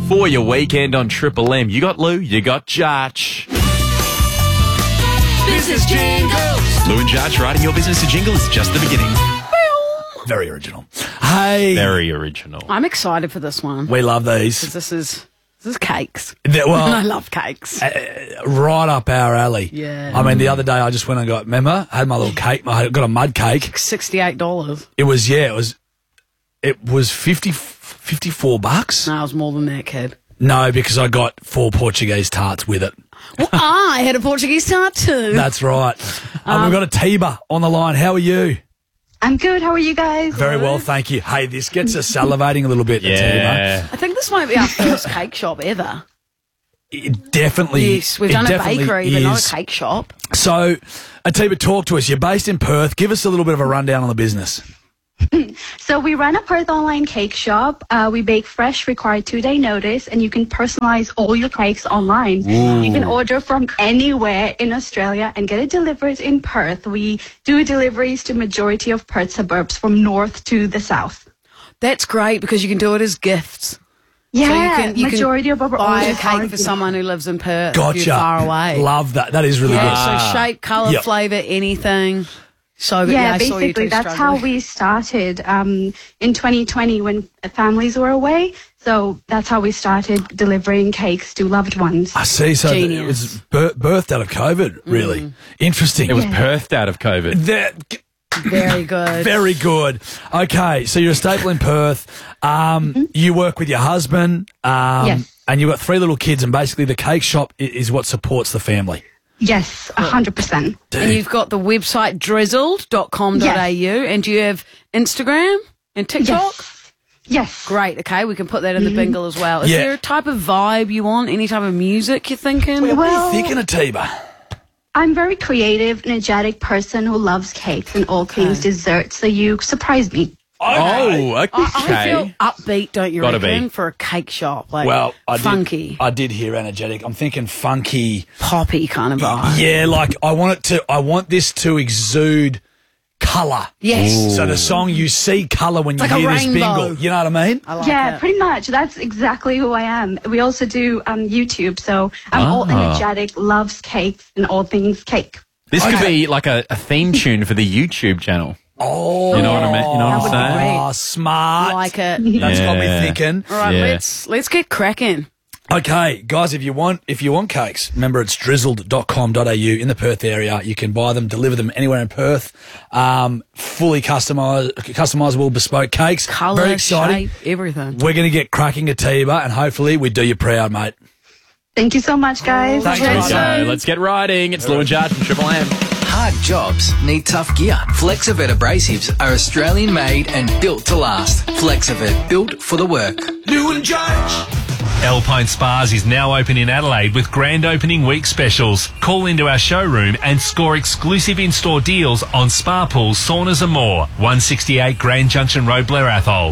for your weekend on Triple M. You got Lou, you got Judge. Business Jingles. Lou and Judge writing your business to jingle is just the beginning. Very original. Hey. Very original. I'm excited for this one. We love these. 'Cause this is cakes. Well, And I love cakes. right up our alley. Yeah. I mean, the other day I just went and remember, I had my little cake. I got a mud cake. $68. It was 54 bucks. No, it was more than that, kid. No, because I got 4 Portuguese tarts with it. Well, I had a Portuguese tart too. That's right. We've got a Tiba on the line. How are you? I'm good. How are you guys? Very well, thank you. Hey, this gets us salivating a little bit, Atiba. I think this might be our first cake shop ever. It definitely Yes, we've done a bakery, but not a cake shop. So, Atiba, talk to us. You're based in Perth. Give us a little bit of a rundown on the business. So we run a Perth online cake shop. We bake fresh, require 2-day notice, and you can personalize all your cakes online. You can order from anywhere in Australia and get it delivered in Perth. We do deliveries to majority of Perth suburbs from north to the south. That's great because you can do it as gifts. Yeah, you majority of our buy a orders cake are for someone who lives in Perth Gotcha. if you're far away. Love that. That is really good. So shape, colour, Yep. flavour, anything. So Yeah, I saw you basically two that's how struggling. we started in 2020 when families were away. So that's how we started delivering cakes to loved ones. I see. So it Genius. was birthed out of COVID, really. Interesting. It was birthed out of COVID. Very good. Very good. Okay, so you're a staple in Perth. You work with your husband. Yes. And you've got 3 little kids, and basically the cake shop is what supports the family. Yes, 100%. And you've got the website drizzled.com.au and do you have Instagram and TikTok? Yes. Great, okay, we can put that in the bingle as well. Is Yeah. there a type of vibe you want? Any type of music you're thinking? What are Well- you thinking, Atiba? I'm a very creative, energetic person who loves cakes and all things desserts, so you surprised me. Oh, okay. I feel upbeat, don't you Gotta reckon, be. for a cake shop? Like Well, funky, I did hear energetic. I'm thinking funky. poppy kind of vibe. Yeah, like I want this to exude colour. Yes. So the song, you see colour when you Like a hear this rainbow. bingle. You know what I mean? I like Yeah, it. pretty much. That's exactly who I am. We also do YouTube, so I'm all energetic, loves cakes and all things cake. This could be like a theme tune for the YouTube channel. Oh, You know what I mean? You know what I'm That would be saying? great. Oh, smart. Like it. That's got me Yeah. thinking. All right, Yeah. let's get cracking. Okay, guys, if you want cakes, remember it's drizzled.com.au in the Perth area. You can buy them, deliver them anywhere in Perth. Fully customizable bespoke cakes. Colour, Very exciting. shape, everything. We're going to get cracking at Atiba, and hopefully we do you proud, mate. Thank you so much, guys. Thanks, There we mate. go. Let's get riding. It's Lou and Judge from Triple M. Hard jobs need tough gear. Flexivet abrasives are Australian made and built to last. Flexivet, built for the work. Lou and Judge. Alpine Spas is now open in Adelaide with grand opening week specials. Call into our showroom and score exclusive in-store deals on spa pools, saunas and more. 168 Grand Junction Road, Blair Athol.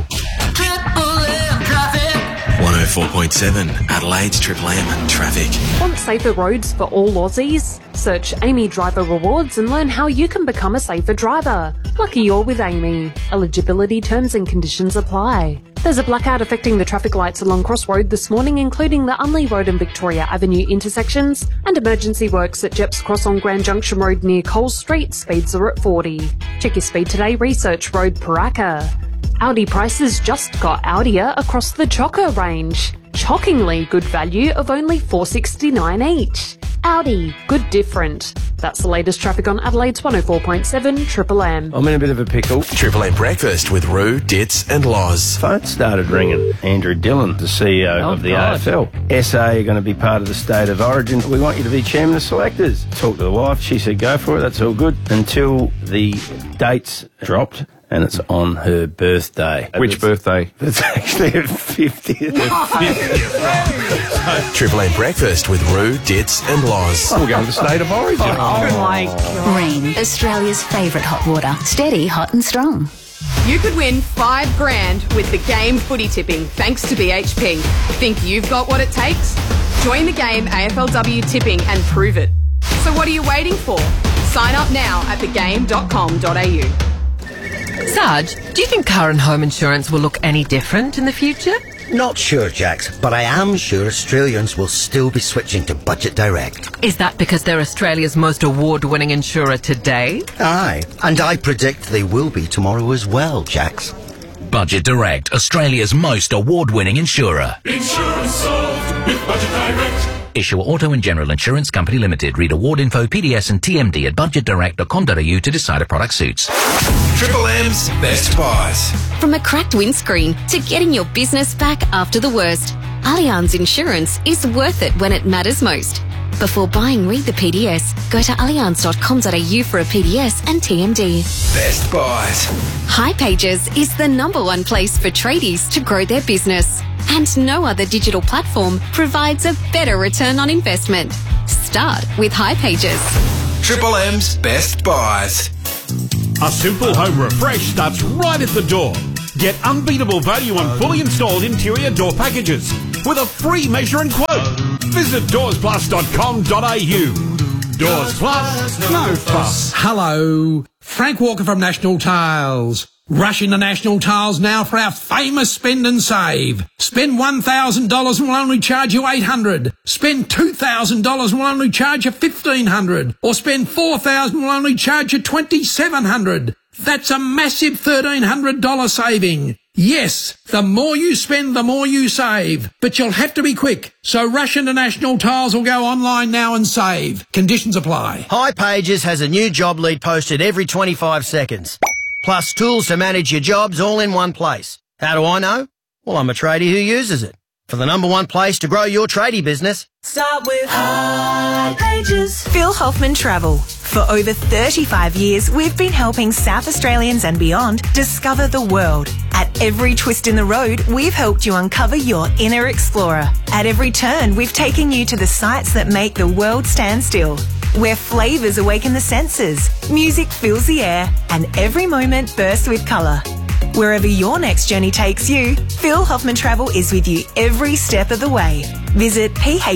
104.7 Adelaide's Triple M traffic. Want safer roads for all Aussies? Search Amy Driver Rewards and learn how you can become a safer driver. Lucky you're with Amy. Eligibility terms and conditions apply. There's a blackout affecting the traffic lights along Cross Road this morning, including the Unley Road and Victoria Avenue intersections, and emergency works at Jeps Cross on Grand Junction Road near Coles Street. Speeds are at 40. Check your speed today. Research Road Paraka. Audi prices just got Audier across the Choco range. Shockingly good value of only $4.69 each. Audi, good different. That's the latest traffic on Adelaide's 104.7 Triple M. I'm in a bit of a pickle. Triple M breakfast with Roo, Ditz and Loz. Phone started ringing. Andrew Dillon, the CEO of the AFL. SA are going to be part of the State of Origin. We want you to be chairman of selectors. Talked to the wife. She said, go for it. That's all good. Until the dates dropped. And it's on her birthday. Which birthday? It's actually her 50th. Triple M breakfast with Roo, Ditz and Loz. I'm going to the State of Origin. Oh my God. Ring, Australia's favourite hot water. Steady, hot and strong. You could win $5,000 with the game footy tipping thanks to BHP. Think you've got what it takes? Join the game AFLW tipping and prove it. So what are you waiting for? Sign up now at thegame.com.au. Sarge, do you think car and home insurance will look any different in the future? Not sure, Jax, but I am sure Australians will still be switching to Budget Direct. Is that because they're Australia's most award-winning insurer today? Aye, and I predict they will be tomorrow as well, Jax. Budget Direct, Australia's most award-winning insurer. Insurance solved with Budget Direct. Issuer Auto and General Insurance Company Limited. Read award info, PDS and TMD at budgetdirect.com.au to decide if product suits. Triple M's Best Buys. From a cracked windscreen to getting your business back after the worst, Allianz Insurance is worth it when it matters most. Before buying, read the PDS. Go to allianz.com.au for a PDS and TMD. Best Buys. hipages is the #1 place for tradies to grow their business. And no other digital platform provides a better return on investment. Start with hipages. Triple M's Best Buys. A simple home refresh starts right at the door. Get unbeatable value on fully installed interior door packages with a free measure and quote. Visit doorsplus.com.au. Doors Plus, no fuss. Hello, Frank Walker from National Tiles. Rush into National Tiles now for our famous spend and save. Spend $1,000 and we'll only charge you $800. Spend $2,000 and we'll only charge you $1,500. Or spend $4,000 and we'll only charge you $2,700. That's a massive $1,300 saving. Yes, the more you spend, the more you save. But you'll have to be quick. So rush into National Tiles or go online now and save. Conditions apply. hipages has a new job lead posted every 25 seconds. Plus tools to manage your jobs all in one place. How do I know? Well, I'm a tradie who uses it. For the #1 place to grow your tradie business, start with hipages. Phil Hoffman Travel. For over 35 years, we've been helping South Australians and beyond discover the world. At every twist in the road, we've helped you uncover your inner explorer. At every turn, we've taken you to the sights that make the world stand still. Where flavours awaken the senses, music fills the air, and every moment bursts with colour. Wherever your next journey takes you, Phil Hoffman Travel is with you every step of the way. Visit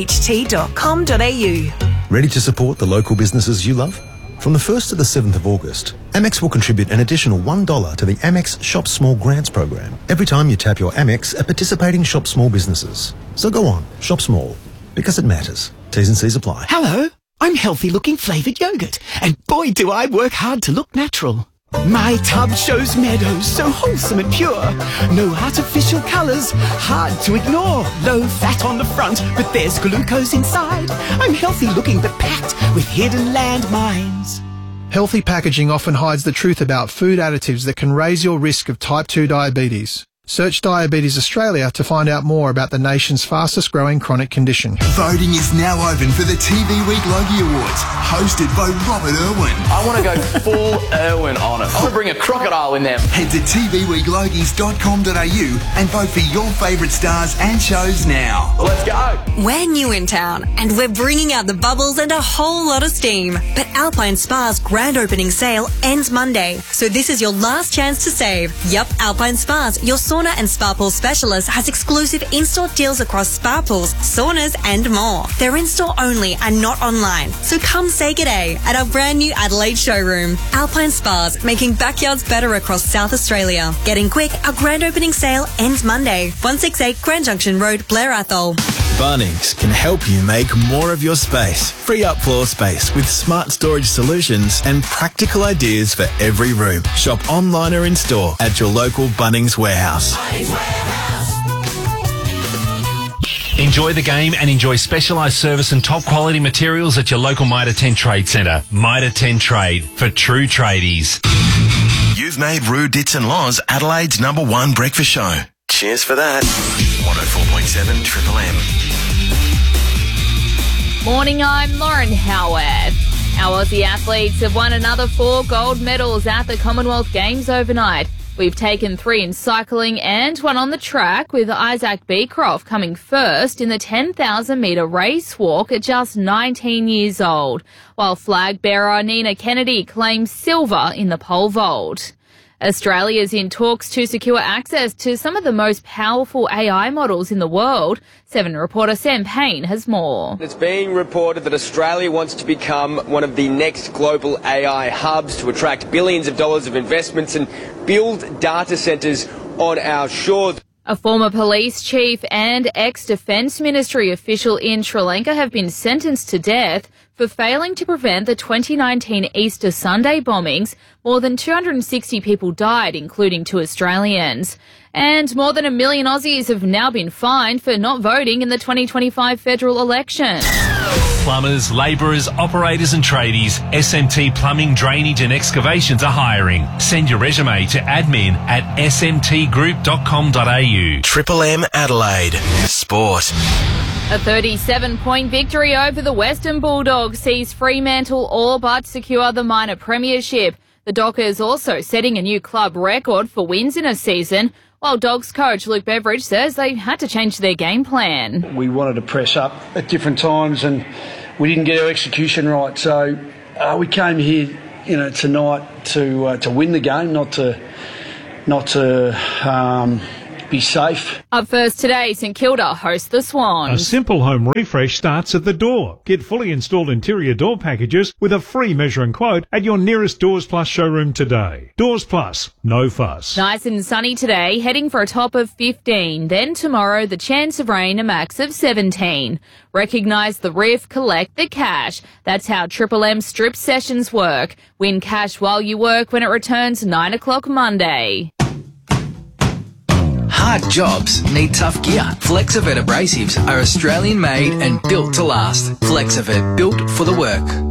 pht.com.au. Ready to support the local businesses you love? From the 1st to the 7th of August, Amex will contribute an additional $1 to the Amex Shop Small Grants program every time you tap your Amex at participating Shop Small businesses. So go on, shop small, because it matters. T's and C's apply. Hello, I'm healthy looking flavoured yogurt, and boy do I work hard to look natural. My tub shows meadows so wholesome and pure. No artificial colours, hard to ignore. Low fat on the front, but there's glucose inside. I'm healthy looking but packed with hidden landmines. Healthy packaging often hides the truth about food additives that can raise your risk of type 2 diabetes. Search Diabetes Australia to find out more about the nation's fastest growing chronic condition. Voting is now open for the TV Week Logie Awards, hosted by Robert Irwin. I want to go full Irwin on it. I want to bring a crocodile in there. Head to tvweeklogies.com.au and vote for your favourite stars and shows now. Let's go. We're new in town and we're bringing out the bubbles and a whole lot of steam. But Alpine Spa's grand opening sale ends Monday, so this is your last chance to save. Yup, Alpine Spa's, your sauna and spa pool specialist, has exclusive in-store deals across spa pools, saunas and more. They're in-store only and not online, so come say g'day at our brand new Adelaide showroom. Alpine Spas, making backyards better across South Australia. Getting quick, our grand opening sale ends Monday. 168 Grand Junction Road, Blair Athol. Bunnings can help you make more of your space. Free up floor space with smart storage solutions and practical ideas for every room. Shop online or in store at your local Bunnings warehouse. Enjoy the game and enjoy specialised service and top quality materials at your local Mitre 10 Trade Centre. Mitre 10 Trade, for true tradies. You've made Roo, Dits and Loz Adelaide's #1 breakfast show. Cheers for that. 104.7 Triple M. Morning, I'm Lauren Howard. Our Aussie athletes have won another 4 gold medals at the Commonwealth Games overnight. We've taken 3 in cycling and 1 on the track, with Isaac Beecroft coming first in the 10,000-metre race walk at just 19 years old, while flag bearer Nina Kennedy claims silver in the pole vault. Australia's in talks to secure access to some of the most powerful AI models in the world. 7 reporter Sam Payne has more. It's being reported that Australia wants to become one of the next global AI hubs to attract billions of dollars of investments and build data centres on our shores. A former police chief and ex-Defence Ministry official in Sri Lanka have been sentenced to death for failing to prevent the 2019 Easter Sunday bombings. More than 260 people died, including 2 Australians. And more than 1 million Aussies have now been fined for not voting in the 2025 federal election. Plumbers, labourers, operators and tradies, SMT Plumbing, Drainage and Excavations are hiring. Send your resume to admin@smtgroup.com.au. Triple M Adelaide. Sport. A 37-point victory over the Western Bulldogs sees Fremantle all but secure the minor premiership. The Dockers also setting a new club record for wins in a season, while Dogs coach Luke Beveridge says they had to change their game plan. We wanted to press up at different times and we didn't get our execution right. So we came here, tonight to win the game, not to be safe. Up first today, St Kilda host the Swans. A simple home refresh starts at the door. Get fully installed interior door packages with a free measure and quote at your nearest Doors Plus showroom today. Doors Plus, no fuss. Nice and sunny today, heading for a top of 15. Then tomorrow, the chance of rain, a max of 17. Recognise the riff, collect the cash. That's how Triple M strip sessions work. Win cash while you work when it returns 9 o'clock Monday. Hard jobs need tough gear. Flexavet abrasives are Australian made and built to last. Flexavet, built for the work.